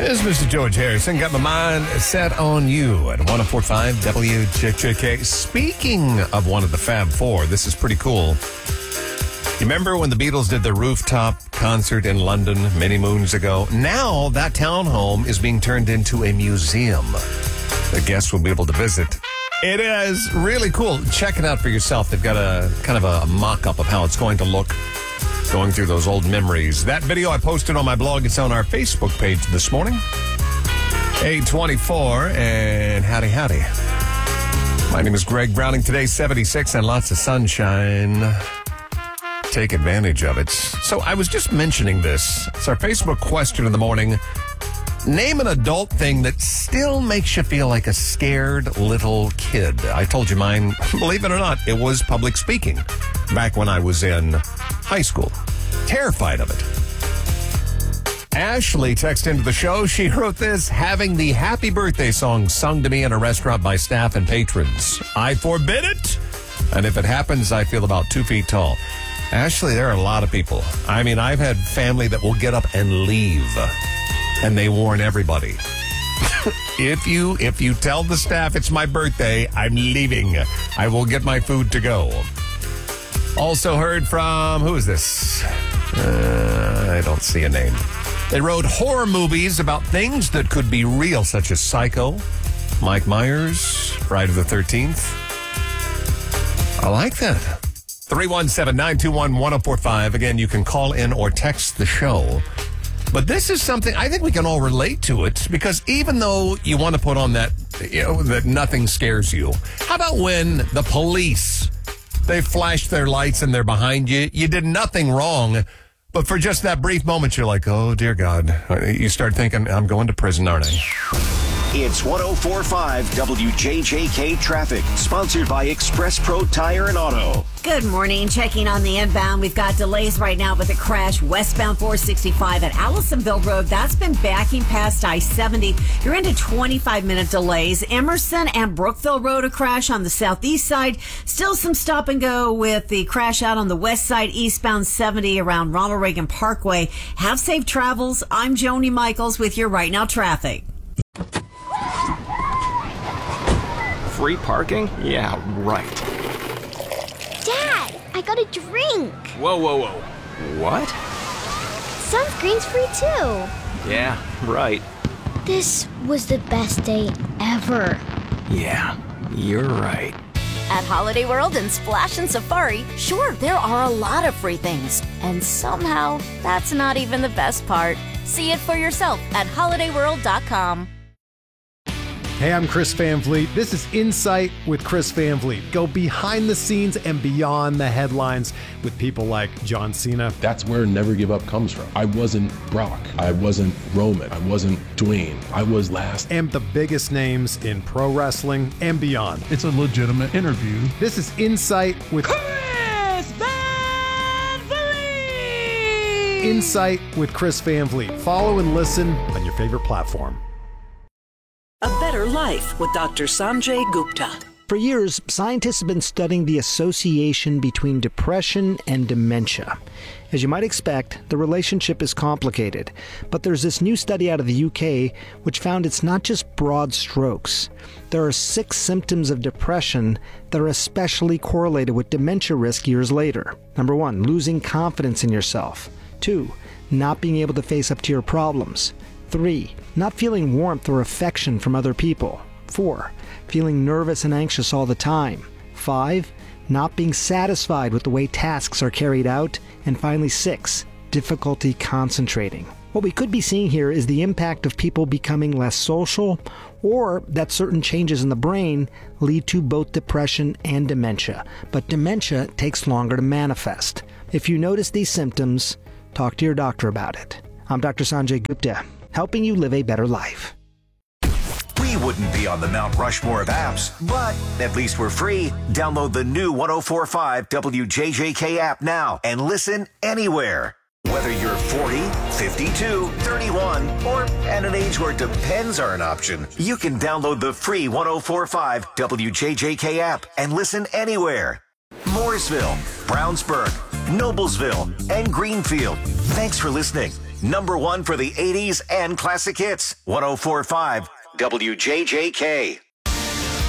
This is Mr. George Harrison. Got my mind set on you at 104.5 WJJK. Speaking of one of the Fab Four, this is pretty cool. You remember when the Beatles did their rooftop concert in London many moons ago? Now that townhome is being turned into a museum. The guests will be able to visit. It is really cool. Check it out for yourself. They've got a kind of a mock-up of how it's going to look going through those old memories. That video I posted on my blog. It's on our Facebook page this morning. 8:24 and howdy. My name is Greg Browning. Today's 76 and lots of sunshine. Take advantage of it. So I was just mentioning this. It's our Facebook question in the morning. Name an adult thing that still makes you feel like a scared little kid. I told you mine, believe it or not, it was public speaking back when I was in high school. Terrified of it. Ashley texted into the show. She wrote this: having the happy birthday song sung to me in a restaurant by staff and patrons. I forbid it. And if it happens, I feel about 2 feet tall. Ashley, there are a lot of people. I mean, I've had family that will get up and leave. And they warn everybody. If you tell the staff it's my birthday, I'm leaving. I will get my food to go. Also heard from, who is this? I don't see a name. They wrote horror movies about things that could be real, such as Psycho, Mike Myers, Friday the 13th. I like that. 317-921-1045. Again, you can call in or text the show. But this is something, I think we can all relate to it, because even though you want to put on that, that nothing scares you, how about when the police, they flash their lights and they're behind you? You did nothing wrong, but for just that brief moment, you're like, oh, dear God. You start thinking, I'm going to prison, aren't I? It's 104.5 WJJK Traffic, sponsored by Express Pro Tire and Auto. Good morning. Checking on the inbound. We've got delays right now with a crash westbound 465 at Allisonville Road. That's been backing past I-70. You're into 25-minute delays. Emerson and Brookville Road, a crash on the southeast side. Still some stop and go with the crash out on the west side, eastbound 70 around Ronald Reagan Parkway. Have safe travels. I'm Joni Michaels with your Right Now traffic. Free parking? Yeah, right. Dad, I got a drink. Whoa. What? Sunscreen's free too. Yeah, right. This was the best day ever. Yeah, you're right. At Holiday World and Splash and Safari, sure, there are a lot of free things. And somehow, that's not even the best part. See it for yourself at holidayworld.com. Hey, I'm Chris Van Vliet. This is Insight with Chris Van Vliet. Go behind the scenes and beyond the headlines with people like John Cena. That's where Never Give Up comes from. I wasn't Brock. I wasn't Roman. I wasn't Dwayne. I was last. And the biggest names in pro wrestling and beyond. It's a legitimate interview. This is Insight with Chris Van Vliet. Insight with Chris Van Vliet. Follow and listen on your favorite platform. A Better Life with Dr. Sanjay Gupta. For years, scientists have been studying the association between depression and dementia. As you might expect, the relationship is complicated, but there's this new study out of the UK which found it's not just broad strokes. There are 6 symptoms of depression that are especially correlated with dementia risk years later. Number 1, losing confidence in yourself. 2, not being able to face up to your problems. 3, not feeling warmth or affection from other people. 4, feeling nervous and anxious all the time. 5, not being satisfied with the way tasks are carried out. And finally 6, difficulty concentrating. What we could be seeing here is the impact of people becoming less social, or that certain changes in the brain lead to both depression and dementia. But dementia takes longer to manifest. If you notice these symptoms, talk to your doctor about it. I'm Dr. Sanjay Gupta, helping you live a better life. We wouldn't be on the Mount Rushmore of apps, but at least we're free. Download the new 104.5 WJJK app now and listen anywhere. Whether you're 40, 52, 31, or at an age where depends are an option, you can download the free 104.5 WJJK app and listen anywhere. Mooresville, Brownsburg, Noblesville, and Greenfield. Thanks for listening. Number one for the 80s and classic hits. 104.5 WJJK.